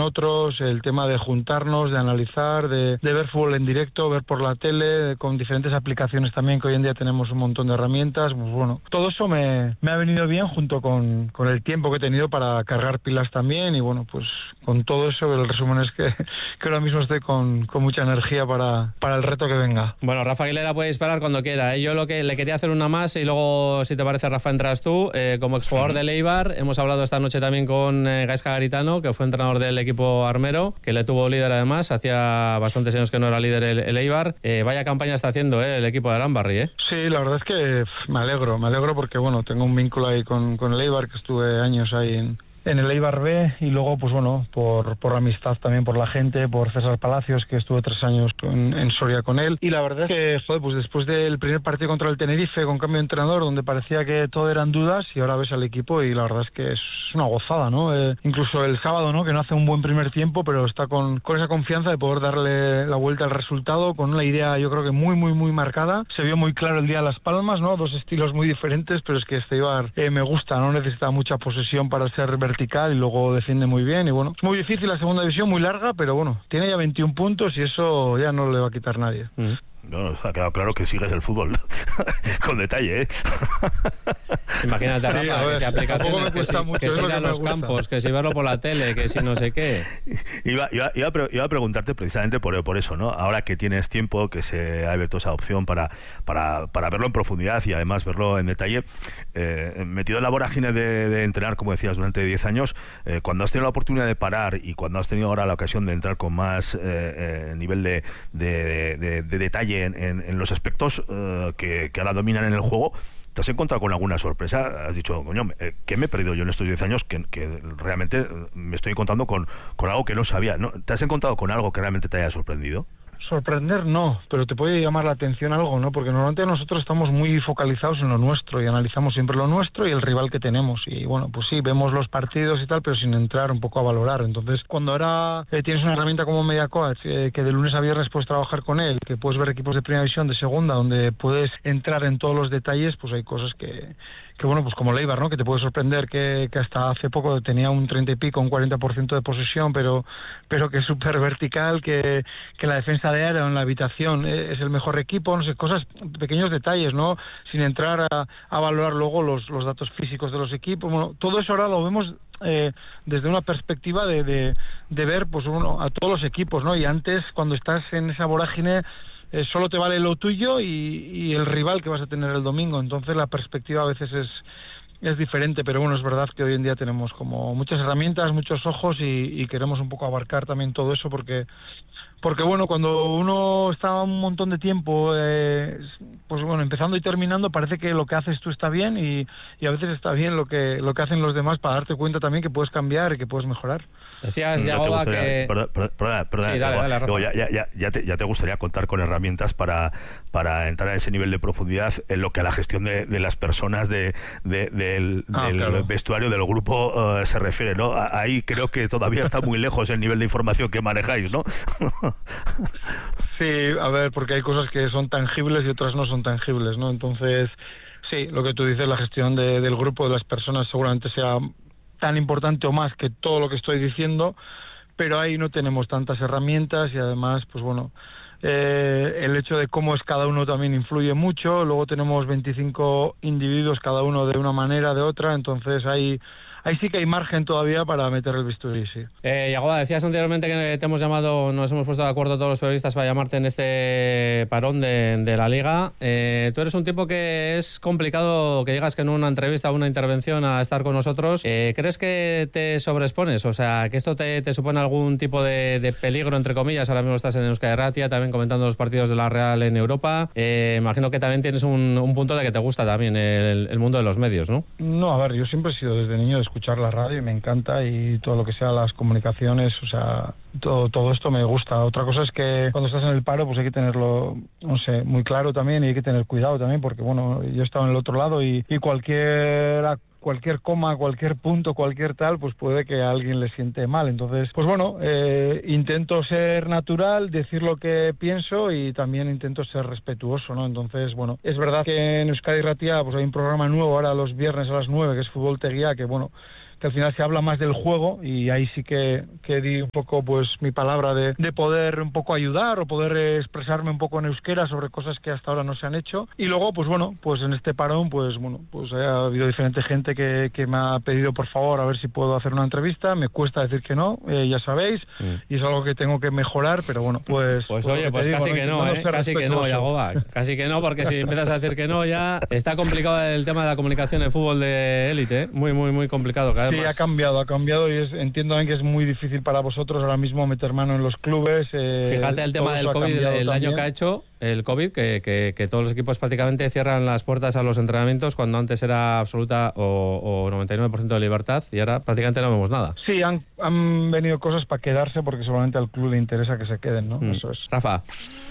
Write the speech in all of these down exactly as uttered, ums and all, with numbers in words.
otros, el tema de juntarnos, de analizar, de, de ver fútbol en directo, ver por la tele, con diferentes aplicaciones también, que hoy en día tenemos un montón de herramientas. Pues bueno, todo eso me, me ha venido bien junto con, con el tiempo que he tenido para cargar pilas también, y bueno, pues con todo eso el resumen es que, que ahora mismo estoy con, con mucha energía para, para el reto que venga. Bueno, Rafa Aguilera puede disparar cuando quiera, ¿eh? Yo lo que le quería hacer una más y luego, si te parece, Rafa, entras tú. Eh, como exjugador del Eibar, hemos hablado esta noche también con eh, Gaizka Garitano, que fue entrenador del equipo armero, que le tuvo líder además, hacía bastantes años que no era líder el, el Eibar. Eh, vaya campaña está haciendo eh, el equipo de Arambarri, ¿eh? Sí, la verdad es que pff, me alegro, me alegro porque bueno, tengo un vínculo ahí con, con el Eibar, que estuve años ahí en... en el Eibar B, y luego pues bueno, por, por amistad también, por la gente, por César Palacios, que estuve tres años con, en Soria con él, y la verdad es que joder, pues después del primer partido contra el Tenerife con cambio de entrenador, donde parecía que todo eran dudas, y ahora ves al equipo y la verdad es que es una gozada, ¿no? Eh, incluso el sábado, ¿no? Que no hace un buen primer tiempo, pero está con, con esa confianza de poder darle la vuelta al resultado, con una idea yo creo que muy muy muy marcada. Se vio muy claro el día de Las Palmas, ¿no? Dos estilos muy diferentes, pero es que este Eibar eh, me gusta, no necesita mucha posesión para ser vertical y luego defiende muy bien, y bueno, es muy difícil la segunda división, muy larga, pero bueno, tiene ya veintiún puntos y eso ya no le va a quitar nadie. Mm. No, ha quedado claro que sigues el fútbol con detalle, ¿eh? Imagínate, Rafa, sí, ver, que si aplicaciones, que si, mucho, que si ir a los campos, que si verlo por la tele, que si no sé qué. Iba, iba, iba, a, pre- iba a preguntarte precisamente por, por eso, ¿no? Ahora que tienes tiempo, que se ha abierto esa opción para, para, para verlo en profundidad y además verlo en detalle, eh, metido en la vorágine de, de entrenar, como decías, durante diez años, eh, cuando has tenido la oportunidad de parar y cuando has tenido ahora la ocasión de entrar con más eh, eh, nivel de, de, de, de detalle En, en, en los aspectos uh, que, que ahora dominan en el juego, ¿te has encontrado con alguna sorpresa? Has dicho, coño, eh, ¿qué me he perdido yo en estos diez años? Que, que realmente me estoy encontrando con, con algo que no sabía. ¿No? ¿Te has encontrado con algo que realmente te haya sorprendido? Sorprender no, pero te puede llamar la atención algo, ¿no? Porque normalmente nosotros estamos muy focalizados en lo nuestro y analizamos siempre lo nuestro y el rival que tenemos, y bueno, pues sí, vemos los partidos y tal, pero sin entrar un poco a valorar. Entonces, cuando ahora eh, tienes una herramienta como Media Coach, eh, que de lunes a viernes puedes trabajar con él, que puedes ver equipos de primera división, de segunda, donde puedes entrar en todos los detalles, pues hay cosas que... que bueno, pues como el Eibar, ¿no? Que te puede sorprender que, que hasta hace poco tenía un treinta y pico, un cuarenta por ciento de posesión, pero pero que es súper vertical, que, que la defensa de área en la habitación es el mejor equipo, no sé, cosas, pequeños detalles, ¿no? Sin entrar a, a valorar luego los, los datos físicos de los equipos. Bueno, todo eso ahora lo vemos eh, desde una perspectiva de, de, de ver, pues uno, a todos los equipos, ¿no? Y antes, cuando estás en esa vorágine, Eh, solo te vale lo tuyo y, y el rival que vas a tener el domingo. Entonces la perspectiva a veces es, es diferente, pero bueno, es verdad que hoy en día tenemos como muchas herramientas, muchos ojos y, y queremos un poco abarcar también todo eso, porque porque bueno, cuando uno está un montón de tiempo, eh, pues bueno, empezando y terminando, parece que lo que haces tú está bien y, y a veces está bien lo que lo que hacen los demás, para darte cuenta también que puedes cambiar y que puedes mejorar. Decías, Yagoba, que... Perdón, perdón, perdón, sí, dale, dale, Luego, ya, ya, ya, te, ya te gustaría contar con herramientas para, para entrar a ese nivel de profundidad en lo que a la gestión de, de las personas, de, de, del, ah, del claro. vestuario, del grupo uh, se refiere, ¿no? Ahí creo que todavía está muy lejos el nivel de información que manejáis, ¿no? Sí, a ver, porque hay cosas que son tangibles y otras no son tangibles, ¿no? Entonces, sí, lo que tú dices, la gestión de, del grupo, de las personas, seguramente sea tan importante o más que todo lo que estoy diciendo, pero ahí no tenemos tantas herramientas y además, pues bueno, eh, el hecho de cómo es cada uno también influye mucho. Luego tenemos veinticinco individuos, cada uno de una manera, de otra, entonces hay... Ahí sí que hay margen todavía para meter el bisturí, sí. Eh, Yagoba, decías anteriormente que te hemos llamado, nos hemos puesto de acuerdo todos los periodistas para llamarte en este parón de, de la Liga. Eh, tú eres un tipo que es complicado que digas que en una entrevista o una intervención a estar con nosotros. Eh, ¿Crees que te sobreexpones? O sea, ¿que esto te, te supone algún tipo de, de peligro, entre comillas? Ahora mismo estás en Euskadi Irratia, también comentando los partidos de la Real en Europa. Eh, imagino que también tienes un, un punto de que te gusta también el, el mundo de los medios, ¿no? No, a ver, yo siempre he sido desde niño de escuchar la radio y me encanta, y todo lo que sea las comunicaciones, o sea, todo, todo esto me gusta. Otra cosa es que cuando estás en el paro pues hay que tenerlo, no sé, muy claro también, y hay que tener cuidado también, porque bueno, yo he estado en el otro lado y, y cualquier cualquier coma, cualquier punto, cualquier tal, pues puede que a alguien le siente mal. Entonces, pues bueno, eh, intento ser natural, decir lo que pienso y también intento ser respetuoso, ¿no? Entonces, bueno, es verdad que en Euskadi Irratia pues hay un programa nuevo ahora los viernes a las nueve, que es Fútbol Teguía, que bueno, que al final se habla más del juego, y ahí sí que, que di un poco pues mi palabra de, de poder un poco ayudar o poder expresarme un poco en euskera sobre cosas que hasta ahora no se han hecho. Y luego pues bueno, pues en este parón pues bueno, pues ha habido diferente gente que, que me ha pedido por favor a ver si puedo hacer una entrevista. Me cuesta decir que no, eh, ya sabéis, mm. y es algo que tengo que mejorar, pero bueno, pues... Pues oye, pues casi que no, ¿eh? Casi que no, Yagoba. Casi que no, porque si empiezas a decir que no, ya está complicado el tema de la comunicación en fútbol de élite, ¿eh? Muy, muy, muy complicado. Cada vez sí, más. ha cambiado, ha cambiado, y es, entiendo también que es muy difícil para vosotros ahora mismo meter mano en los clubes. Eh, Fíjate el tema del COVID, el, el daño que ha hecho el COVID, que, que, que todos los equipos prácticamente cierran las puertas a los entrenamientos cuando antes era absoluta o, o noventa y nueve por ciento de libertad, y ahora prácticamente no vemos nada. Sí, han, han venido cosas para quedarse porque seguramente al club le interesa que se queden, ¿no? Mm. Eso es. Rafa.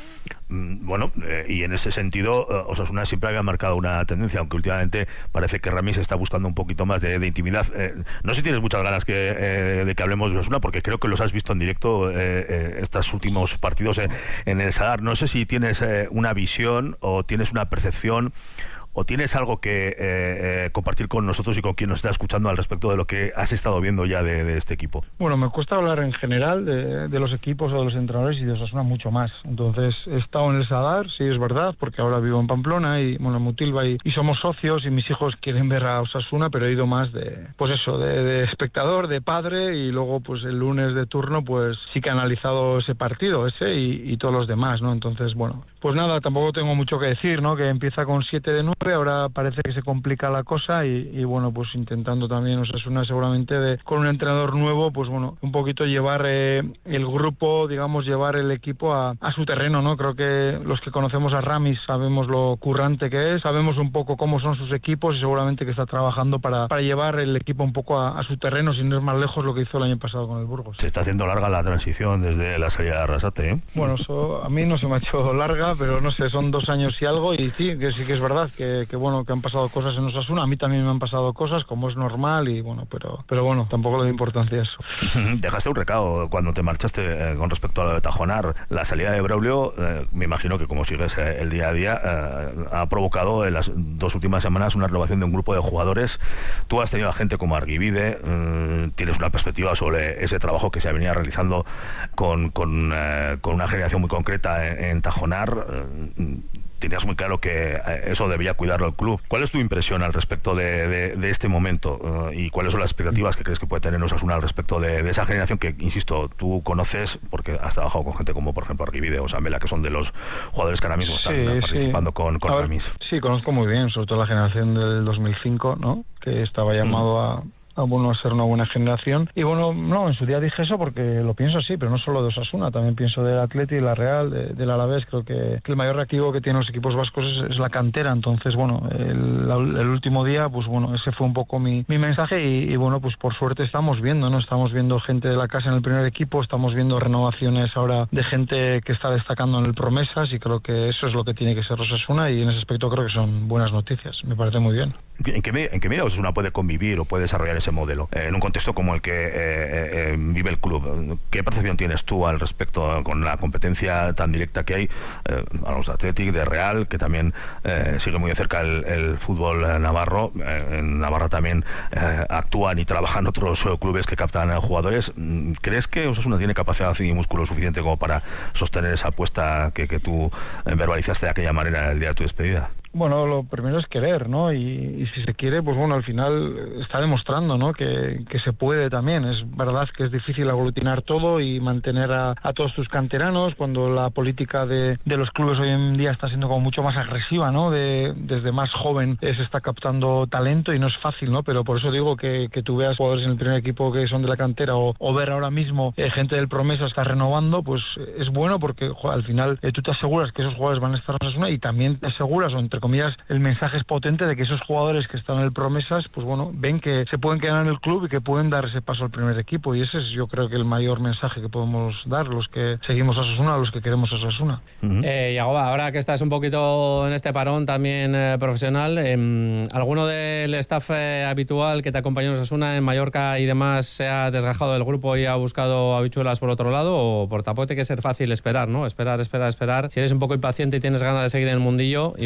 Bueno, eh, y en ese sentido eh, Osasuna siempre había marcado una tendencia, aunque últimamente parece que Ramis está buscando un poquito más de, de intimidad. Eh, no sé si tienes muchas ganas que, eh, de que hablemos de Osasuna, porque creo que los has visto en directo eh, eh, estos últimos partidos eh, en el Sadar. No sé si tienes eh, una visión o tienes una percepción o tienes algo que eh, eh, compartir con nosotros y con quien nos está escuchando al respecto de lo que has estado viendo ya de, de este equipo. Bueno, me cuesta hablar en general de, de los equipos o de los entrenadores y de Osasuna mucho más. Entonces, he estado en el Sadar, sí es verdad, porque ahora vivo en Pamplona y, bueno, en Mutilva, y, y somos socios y mis hijos quieren ver a Osasuna, pero he ido más de, pues eso, de, de espectador, de padre, y luego, pues el lunes de turno, pues sí que he analizado ese partido, ese y, y todos los demás, ¿no? Entonces, bueno, pues nada, tampoco tengo mucho que decir, ¿no? Que empieza con siete de nueve, ahora parece que se complica la cosa y, y bueno, pues intentando también, Osasuna seguramente de, con un entrenador nuevo, pues bueno, un poquito llevar eh, el grupo, digamos, llevar el equipo a, a su terreno, ¿no? Creo que los que conocemos a Ramis sabemos lo currante que es, sabemos un poco cómo son sus equipos y seguramente que está trabajando para, para llevar el equipo un poco a, a su terreno, sin ir más lejos lo que hizo el año pasado con el Burgos. Se está haciendo larga la transición desde la salida de Arrasate, ¿eh? Bueno, eso a mí no se me ha hecho larga, pero no sé, son dos años y algo, y sí, que sí que es verdad que, que bueno, que han pasado cosas en Osasuna, a mí también me han pasado cosas, como es normal, y bueno, pero pero bueno, tampoco le doy importancia a eso. Dejaste un recado cuando te marchaste eh, con respecto a lo de Tajonar. La salida de Braulio, eh, me imagino que como sigues eh, el día a día, eh, ha provocado en las dos últimas semanas una renovación de un grupo de jugadores. Tú has tenido a gente como Arguibide, eh, tienes una perspectiva sobre ese trabajo que se venía realizando con, con, eh, con una generación muy concreta en, en Tajonar. Eh, tenías muy claro que eso debía cuidarlo el club. ¿Cuál es tu impresión al respecto de, de, de este momento uh, y cuáles son las expectativas que crees que puede tener Osasuna al respecto de, de esa generación que, insisto, tú conoces porque has trabajado con gente como, por ejemplo, Arguibide o Samela, que son de los jugadores que ahora mismo están sí, participando sí. con, con Ramis? Sí, conozco muy bien, sobre todo la generación del dos mil cinco, ¿no? Que estaba llamado sí. a... a bueno, a ser una buena generación. Y bueno, no, en su día dije eso porque lo pienso así, pero no solo de Osasuna, también pienso del Atleti, de la Real, de, del Alavés. Creo que, que el mayor reactivo que tienen los equipos vascos es, es la cantera. Entonces, bueno, el, el último día, pues bueno, ese fue un poco mi, mi mensaje y, y bueno, pues por suerte estamos viendo, ¿no? Estamos viendo gente de la casa en el primer equipo, estamos viendo renovaciones ahora de gente que está destacando en el Promesas, y creo que eso es lo que tiene que ser Osasuna, y en ese aspecto creo que son buenas noticias. Me parece muy bien. ¿En qué, en qué medida Osasuna puede convivir o puede desarrollar ese modelo eh, en un contexto como el que eh, eh, vive el club? ¿Qué percepción tienes tú al respecto con la competencia tan directa que hay eh, a los Athletic, de Real, que también eh, sigue muy de cerca el, el fútbol navarro? Eh, en Navarra también eh, actúan y trabajan otros eh, clubes que captan a jugadores. ¿Crees que Osasuna tiene capacidad y músculo suficiente como para sostener esa apuesta que, que tú eh, verbalizaste de aquella manera el día de tu despedida? Bueno, lo primero es querer, ¿no? Y, y si se quiere, pues bueno, al final está demostrando, ¿no? Que, que se puede también. Es verdad que es difícil aglutinar todo y mantener a, a todos tus canteranos cuando la política de, de los clubes hoy en día está siendo como mucho más agresiva, ¿no? De, desde más joven se está captando talento y no es fácil, ¿no? Pero por eso digo que, que tú veas jugadores en el primer equipo que son de la cantera o, o ver ahora mismo eh, gente del Promesa está renovando, pues es bueno porque joder, al final eh, tú te aseguras que esos jugadores van a estar en Osasuna y también te aseguras, o entre comillas, el mensaje es potente de que esos jugadores que están en el Promesas, pues bueno, ven que se pueden quedar en el club y que pueden dar ese paso al primer equipo, y ese es yo creo que el mayor mensaje que podemos dar los que seguimos a Osasuna, los que queremos a Osasuna. Uh-huh. eh, Yagoba, ahora que estás un poquito en este parón también eh, profesional, eh, ¿alguno del staff eh, habitual que te acompañó en Osasuna, en Mallorca y demás, se ha desgajado del grupo y ha buscado habichuelas por otro lado? O por tampoco tiene que ser fácil esperar, ¿no? Esperar, esperar, esperar. Si eres un poco impaciente y tienes ganas de seguir en el mundillo, igual algunos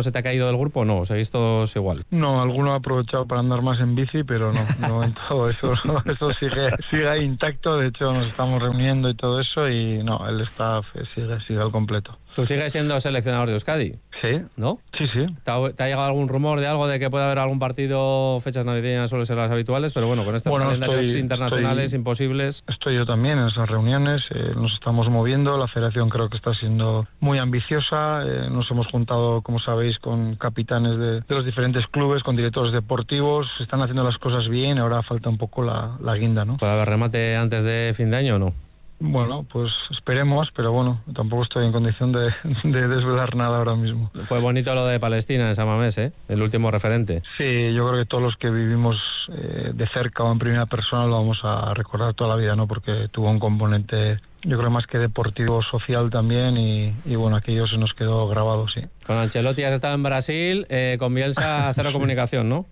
se te ha caído del grupo? No, seguís todos igual. No, alguno ha aprovechado para andar más en bici, pero no, no en todo eso, no, eso sigue, sigue ahí intacto. De hecho, nos estamos reuniendo y todo eso, y no, el staff sigue, sigue al completo. ¿Tú sigues siendo seleccionador de Euskadi? Sí. ¿No? Sí, sí. ¿Te ha, te ha llegado algún rumor de algo de que puede haber algún partido, fechas navideñas suelen ser las habituales, pero bueno, con estos bueno, calendarios estoy, internacionales estoy, imposibles? Estoy yo también en esas reuniones, eh, nos estamos moviendo, la federación creo que está siendo muy ambiciosa, eh, nos hemos juntado, como sabéis, con capitanes de, de los diferentes clubes, con directores deportivos, se están haciendo las cosas bien, ahora falta un poco la, la guinda, ¿no? ¿Puede haber remate antes de fin de año o no? Bueno, pues esperemos, pero bueno, tampoco estoy en condición de, de desvelar nada ahora mismo. Fue bonito lo de Palestina en San Mamés, ¿eh? El último referente. Sí, yo creo que todos los que vivimos eh, de cerca o en primera persona lo vamos a recordar toda la vida, ¿no? Porque tuvo un componente, yo creo, más que deportivo, social también, y, y bueno, aquello se nos quedó grabado, sí. Con Ancelotti has estado en Brasil, eh, con Bielsa cero comunicación, ¿no?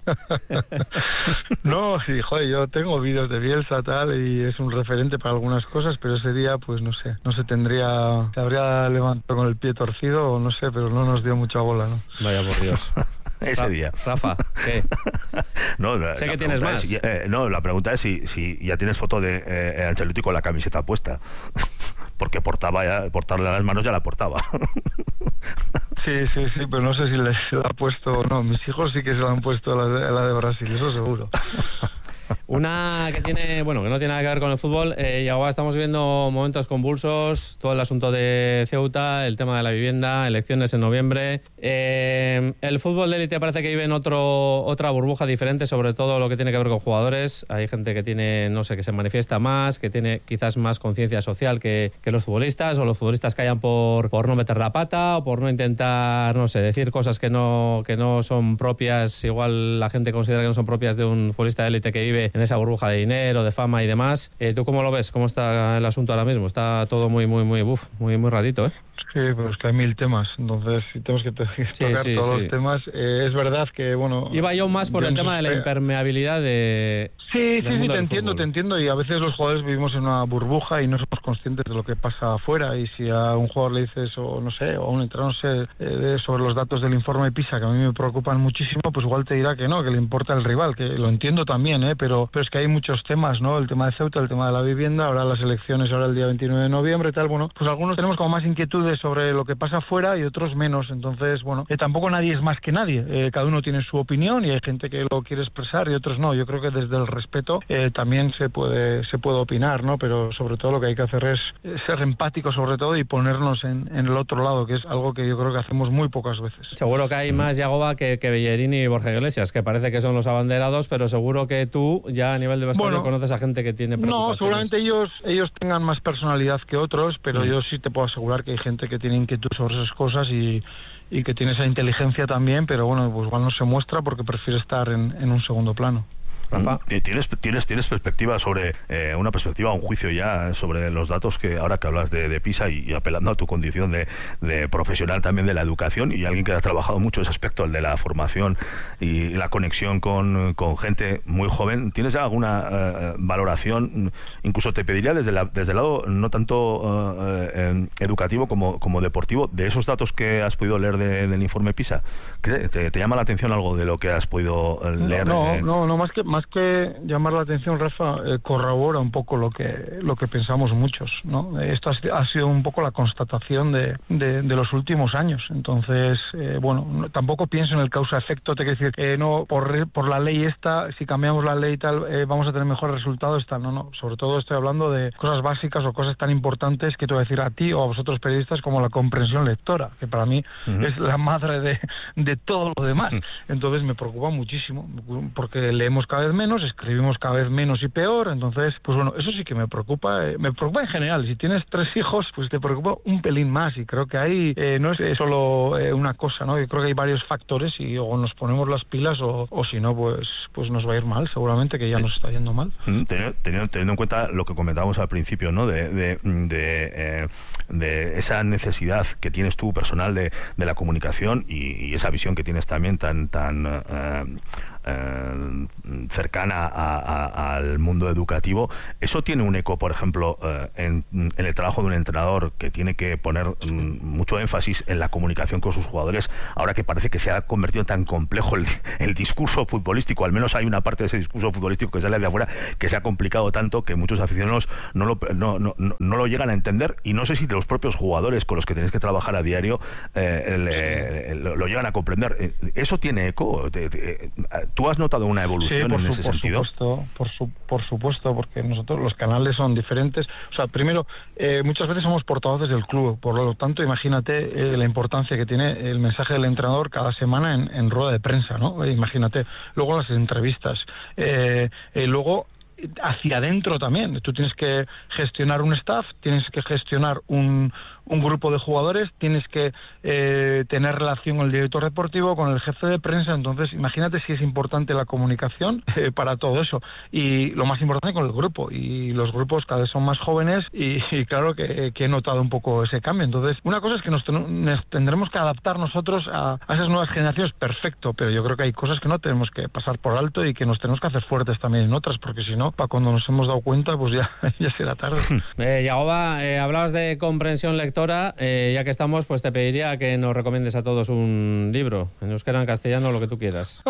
No, sí, joder, yo tengo vídeos de Bielsa tal, y es un referente para algunas cosas, pero ese día, pues no sé, no se tendría, se habría levantado con el pie torcido o no sé, pero no nos dio mucha bola, ¿no? Vaya por Dios. Ese día. Rafa, ¿qué? No, la, sé la que tienes más. Es, eh, no, la pregunta es si, si ya tienes foto de eh, Ancelotti con la camiseta puesta. Porque portaba ya, portarle las manos ya la portaba. Sí, sí, sí, pero no sé si les la ha puesto o no. Mis hijos sí que se la han puesto la de, la de Brasil, eso seguro. Una que tiene, bueno, que no tiene nada que ver con el fútbol, eh, y ahora estamos viviendo momentos convulsos, todo el asunto de Ceuta, el tema de la vivienda, elecciones en noviembre. Eh, el fútbol de élite parece que vive en otro, otra burbuja diferente, sobre todo lo que tiene que ver con jugadores. Hay gente que tiene, no sé, que se manifiesta más, que tiene quizás más conciencia social que, que los futbolistas, o los futbolistas callan por, por no meter la pata, o por no intentar, no sé, decir cosas que no, que no son propias. Igual la gente considera que no son propias de un futbolista de élite que vive en esa burbuja de dinero, de fama y demás. Eh, ¿Tú cómo lo ves? ¿Cómo está el asunto ahora mismo? Está todo muy, muy, muy, uf, muy, muy rarito, ¿eh? Sí, pero es que hay mil temas, entonces si tenemos que tocar sí, sí, todos sí. los temas, eh, es verdad que, bueno... Iba yo más por el tema de la impermeabilidad de... Sí, sí, sí, te entiendo, fútbol. te entiendo, y a veces los jugadores vivimos en una burbuja y no somos conscientes de lo que pasa afuera, y si a un jugador le dices, o no sé, o a un entrenador, no sé, eh, sobre los datos del informe PISA, que a mí me preocupan muchísimo, pues igual te dirá que no, que le importa el rival, que lo entiendo también, ¿eh? pero, pero es que hay muchos temas, ¿no? El tema de Ceuta, el tema de la vivienda, ahora las elecciones, ahora el día veintinueve de noviembre, tal, bueno, pues algunos tenemos como más inquietudes sobre lo que pasa afuera y otros menos, entonces, bueno, eh, tampoco nadie es más que nadie, eh, cada uno tiene su opinión y hay gente que lo quiere expresar y otros no. Yo creo que desde el respeto eh, también se puede se puede opinar, ¿no? Pero sobre todo lo que hay que hacer es ser empático sobre todo y ponernos en, en el otro lado, que es algo que yo creo que hacemos muy pocas veces. Seguro que hay más Yagoba que, que Bellerín y Borja Iglesias, que parece que son los abanderados, pero seguro que tú ya a nivel de vestuario bueno, conoces a gente que tiene preocupaciones. No, seguramente ellos ellos tengan más personalidad que otros, pero mm. yo sí te puedo asegurar que hay gente que tiene inquietud sobre esas cosas y, y que tiene esa inteligencia también, pero bueno, pues igual no se muestra porque prefiere estar en, en un segundo plano. Rafa. ¿Tienes, tienes, tienes perspectiva sobre, eh, una perspectiva, un juicio ya sobre los datos que ahora que hablas de, de PISA y, y apelando a tu condición de, de profesional también de la educación y alguien que ha trabajado mucho ese aspecto, el de la formación y la conexión con, con gente muy joven? ¿Tienes ya alguna eh, valoración? Incluso te pediría desde, la, desde el lado no tanto eh, eh, educativo como, como deportivo, de esos datos que has podido leer de, del informe PISA. ¿Te, te, ¿Te llama la atención algo de lo que has podido leer? No, eh? no, no, más que más que llamar la atención, Rafa, eh, corrobora un poco lo que lo que pensamos muchos, ¿no? Esto ha, ha sido un poco la constatación de, de, de los últimos años. Entonces, eh, bueno, no, tampoco pienso en el causa-efecto, te quiero decir, eh, no, por, por la ley esta, si cambiamos la ley y tal, eh, vamos a tener mejores resultados, tal, no, no. Sobre todo estoy hablando de cosas básicas o cosas tan importantes que te voy a decir a ti o a vosotros periodistas como la comprensión lectora, que para mí uh-huh. es la madre de, de todo lo demás. Uh-huh. Entonces me preocupa muchísimo, porque leemos cada vez menos, escribimos cada vez menos y peor, entonces, pues bueno, eso sí que me preocupa, eh, me preocupa en general. Si tienes tres hijos, pues te preocupa un pelín más, y creo que ahí eh, no es solo eh, una cosa, ¿no? Yo creo que hay varios factores y o nos ponemos las pilas o, o si no, pues pues nos va a ir mal, seguramente que ya nos está yendo mal. Teniendo, teniendo, teniendo en cuenta lo que comentábamos al principio, ¿no? De, de, de, eh, de esa necesidad que tienes tú personal de, de la comunicación y, y esa visión que tienes también tan tan eh, eh, cercana a, a, al mundo educativo. Eso tiene un eco, por ejemplo, eh, en, en el trabajo de un entrenador que tiene que poner mm, mucho énfasis en la comunicación con sus jugadores, ahora que parece que se ha convertido tan complejo el, el discurso futbolístico. Al menos hay una parte de ese discurso futbolístico que sale de afuera que se ha complicado tanto que muchos aficionados no lo, no, no, no, no lo llegan a entender, y no sé si los propios jugadores con los que tenéis que trabajar a diario eh, el, el, lo, lo llegan a comprender. ¿Eso tiene eco? ¿Te, te, ¿Tú has notado una evolución sí, en su, ese por sentido? Supuesto, por, su, por supuesto, porque nosotros los canales son diferentes. O sea, primero, eh, muchas veces somos portavoces del club, por lo tanto, imagínate eh, la importancia que tiene el mensaje del entrenador cada semana en, en rueda de prensa, ¿no? Eh, imagínate, luego las entrevistas, eh, eh, luego hacia adentro también. Tú tienes que gestionar un staff, tienes que gestionar un, un grupo de jugadores, tienes que eh, tener relación con el director deportivo, con el jefe de prensa. Entonces, imagínate si es importante la comunicación eh, para todo eso. Y lo más importante con el grupo. Y los grupos cada vez son más jóvenes y, y claro que, que he notado un poco ese cambio. Entonces, una cosa es que nos, ten- nos tendremos que adaptar nosotros a, a esas nuevas generaciones, perfecto, pero yo creo que hay cosas que no tenemos que pasar por alto y que nos tenemos que hacer fuertes también en otras, porque si no, para cuando nos hemos dado cuenta, pues ya, ya será tarde. Eh, Yagoba, eh, hablabas de comprensión lectora, eh, ya que estamos, pues te pediría que nos recomiendes a todos un libro, en euskera, en castellano, lo que tú quieras.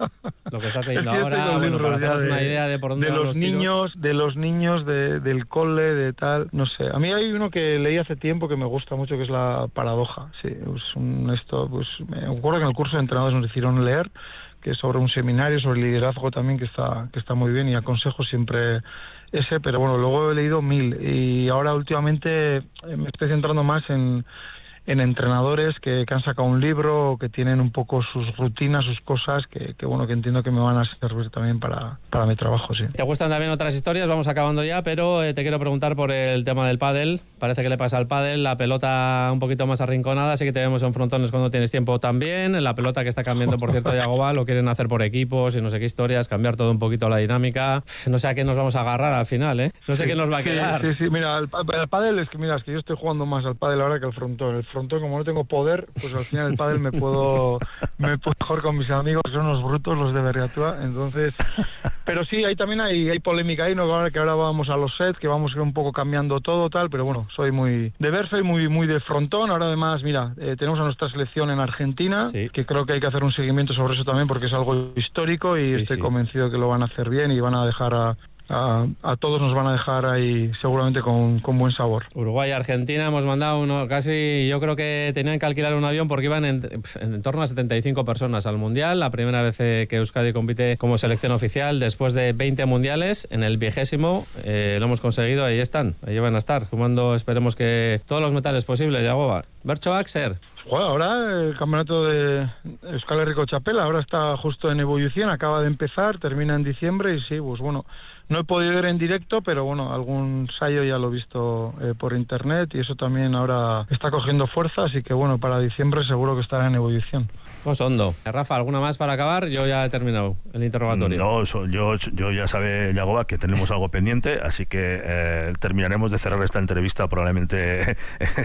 Lo que estás leyendo Es que ahora, tengo bueno, para libros ya hacernos de- una idea de por dónde de van los, los tiros. niños, de los niños, de, del cole, de tal, no sé. A mí hay uno que leí hace tiempo que me gusta mucho, que es La Paradoja. Sí, es un, esto, pues me acuerdo que en el curso de entrenadores nos hicieron leer, que es sobre un seminario sobre liderazgo también, que está que está muy bien, y aconsejo siempre ese, pero bueno, luego he leído mil y ahora últimamente me estoy centrando más en en entrenadores que, que han sacado un libro, que tienen un poco sus rutinas, sus cosas, que, que bueno, que entiendo que me van a servir también para, para mi trabajo, sí. ¿Te gustan también otras historias? Vamos acabando ya, pero eh, te quiero preguntar por el tema del pádel. Parece que le pasa al pádel, la pelota un poquito más arrinconada, así que te vemos en frontones cuando tienes tiempo también. La pelota que está cambiando, por cierto, Yagoba, lo quieren hacer por equipos y no sé qué historias, cambiar todo un poquito la dinámica. No sé a qué nos vamos a agarrar al final, ¿eh? No sé Sí, qué nos va a quedar. Sí, sí, mira, el, el pádel es que, mira, es que yo estoy jugando más al pádel ahora que al frontón. El frontón, como no tengo poder, pues al final el pádel me puedo me puedo jugar con mis amigos, que son unos brutos los de Berriatua, entonces... Pero sí, ahí también hay, hay polémica ahí, ¿no? Ahora que ahora vamos a los sets, que vamos un poco cambiando todo, tal, pero bueno, soy muy de verso y muy, muy de frontón. Ahora además, mira, eh, tenemos a nuestra selección en Argentina, Sí. que creo que hay que hacer un seguimiento sobre eso también, porque es algo histórico y Sí, estoy sí. convencido que lo van a hacer bien y van a dejar a... A, a todos nos van a dejar ahí seguramente con, con buen sabor. Uruguay, Argentina, hemos mandado uno, casi, yo creo que tenían que alquilar un avión porque iban en, en torno a setenta y cinco personas al Mundial, la primera vez eh, que Euskadi compite como selección oficial después de veinte mundiales, en el vigésimo eh, lo hemos conseguido, ahí están, ahí van a estar, sumando, esperemos que todos los metales posibles, Yagoba. Bercho Axer. Bueno, ahora el campeonato de Euskal Herriko Txapela ahora está justo en ebullición, acaba de empezar, termina en diciembre y sí, pues bueno, no he podido ver en directo, pero bueno, algún ensayo ya lo he visto eh, por internet y eso también ahora está cogiendo fuerza, así que bueno, para diciembre seguro que estará en ebullición. Pues hondo. Rafa, ¿alguna más para acabar? Yo ya he terminado el interrogatorio. No, so- yo, yo ya sabe, Yagoba, que tenemos algo pendiente, así que eh, terminaremos de cerrar esta entrevista probablemente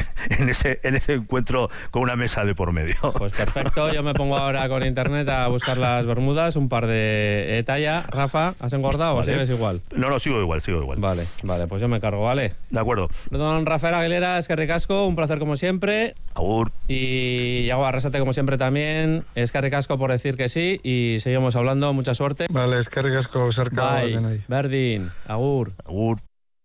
en ese en ese encuentro con una mesa de por medio. Pues perfecto, yo me pongo ahora con internet a buscar las bermudas, un par de eh, talla. Rafa, ¿has engordado Vale. o sigues igual? No, no, sigo igual, sigo igual. Vale, vale, pues yo me cargo, ¿vale? De acuerdo. Don Rafael Aguilera, es que ricasco, un placer como siempre. Agur. Y Yago Arrasate como siempre también, es que ricasco por decir que sí y seguimos hablando, mucha suerte. Vale, es que ricasco cerca de Bye, ahí. Berdin, agur. Agur.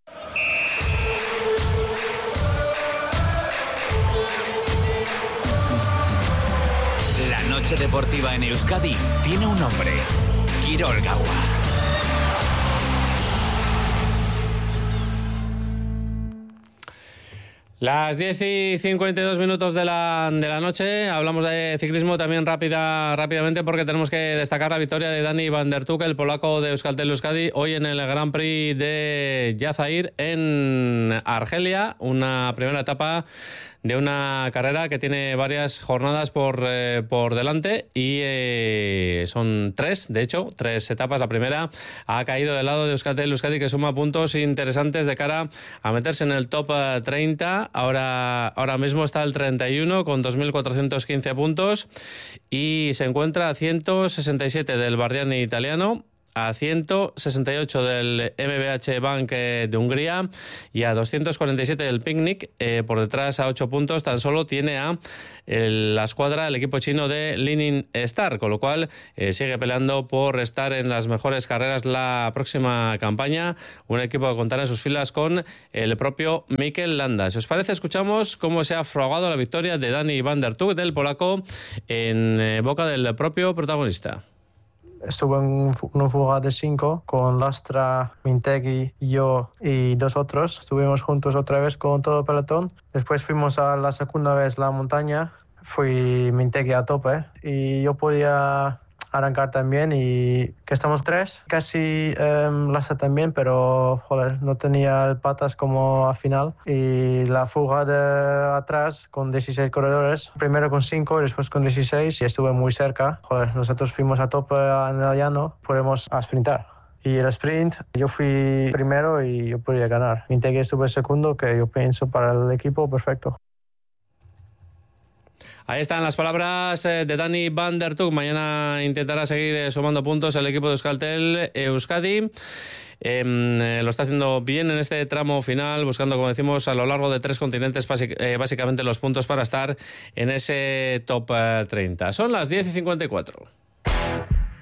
La noche deportiva en Euskadi tiene un nombre: Kirol Gaua. Las diez y cincuenta y dos minutos de la, de la noche, hablamos de ciclismo también rápida, rápidamente porque tenemos que destacar la victoria de Dani van der Tuuk, el polaco de Euskaltel Euskadi, hoy en el Grand Prix de Yazair en Argelia, una primera etapa de una carrera que tiene varias jornadas por, eh, por delante y eh, son tres, de hecho, tres etapas. La primera ha caído del lado de Euskaltel Euskadi, que suma puntos interesantes de cara a meterse en el top treinta ahora, ahora mismo está el treinta y uno con dos mil cuatrocientos quince puntos y se encuentra a ciento sesenta y siete del Bardiani italiano, a ciento sesenta y ocho del M B H Bank de Hungría y a doscientos cuarenta y siete del Picnic. Eh, por detrás, a ocho puntos, tan solo tiene a el, la escuadra, el equipo chino de Linin Star, con lo cual eh, sigue peleando por estar en las mejores carreras la próxima campaña. Un equipo que contará en sus filas con el propio Mikel Landa. Si os parece, escuchamos cómo se ha fragado la victoria de Dani van der Tuk, del polaco, en eh, boca del propio protagonista. Estuve en una fuga de cinco con Lastra, Mintegui, yo y dos otros. Estuvimos juntos otra vez con todo el pelotón. Después fuimos a la segunda vez la montaña. Fui Mintegui a tope y yo podía arrancar también y que estamos tres. Casi um, Lastra también, pero joder, no tenía patas como al final. Y la fuga de atrás con dieciséis corredores, primero con cinco y después con dieciséis y estuve muy cerca. Joder, nosotros fuimos a tope en el llano, podemos a sprintar. Y el sprint, yo fui primero y yo podía ganar. Mintegui estuve segundo, que yo pienso para el equipo perfecto. Ahí están las palabras de Dani van der Tuk. Mañana intentará seguir sumando puntos el equipo de Euskaltel Euskadi. Eh, lo está haciendo bien en este tramo final, buscando, como decimos, a lo largo de tres continentes basic, eh, básicamente los puntos para estar en ese top treinta. Son las diez y cincuenta y cuatro.